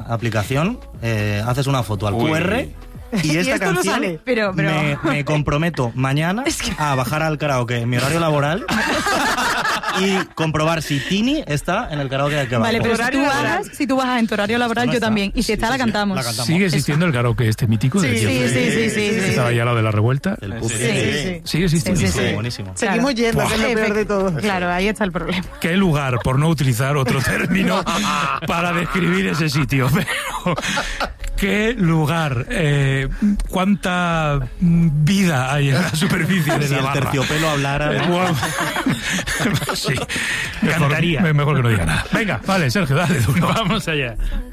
aplicación, haces una foto al QR y esta esto no canción sale, pero... Me comprometo mañana a bajar al karaoke en mi horario laboral y comprobar si Tini está en el karaoke que va. Vale, pero si tú bajas en tu horario laboral, yo también. Y si está, la cantamos. ¿Sigue existiendo el karaoke mítico? Sí. Estaba ya lo de la revuelta. Sí. Sigue existiendo. Sí. Buenísimo. Seguimos yendo, que es lo peor de todo. Claro, ahí está el problema. ¿Qué lugar, por no utilizar otro término, para describir ese sitio? Pero, ¿qué lugar? ¿Cuánta vida hay en la superficie de si la barra? el terciopelo hablara, ¿no? Sí, mejor que no diga nada. Venga, vale, Sergio, dale. Vamos allá.